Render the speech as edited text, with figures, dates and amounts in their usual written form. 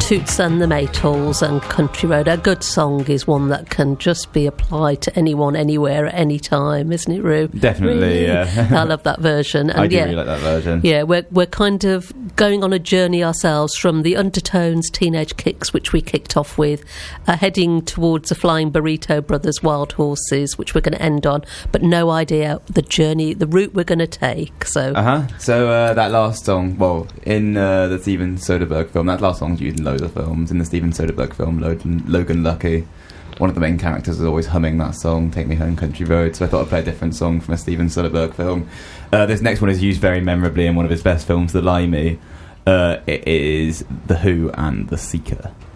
Toots and the Maytals and Country Road. A good song is one that can just be applied to anyone, anywhere, at any time, isn't it, Roo? Definitely, really? Yeah. I love that version. And I do really like that version. Yeah, we're kind of going on a journey ourselves from the Undertones Teenage Kicks, which we kicked off with, heading towards the Flying Burrito Brothers Wild Horses, which we're going to end on, but no idea the journey, the route we're going to take. So that last song, well, in the Steven Soderbergh film, that last song's used in loads of films. In the Steven Soderbergh film, Logan Lucky, one of the main characters is always humming that song, Take Me Home Country Road, so I thought I'd play a different song from a Steven Soderbergh film. This next one is used very memorably in one of his best films, The Limey. It is The Who and The Seeker.